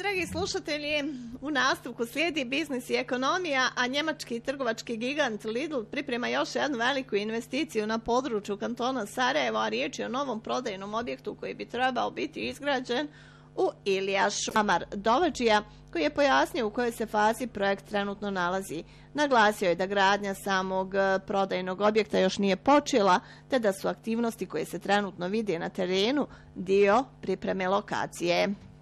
dragi slušatelji, u nastavku slijedi biznis i ekonomija, a njemački trgovački gigant Lidl priprema još jednu veliku investiciju na području kantona Sarajevo, a riječ je o novom prodajnom objektu koji bi trebao biti izgrađen u Ilijašu. Amar Dovađija, koji je pojasnio u kojoj se fazi projekt trenutno nalazi, naglasio je da gradnja samog prodajnog objekta još nije počela, te da su aktivnosti koje se trenutno vide na terenu dio pripreme lokacije.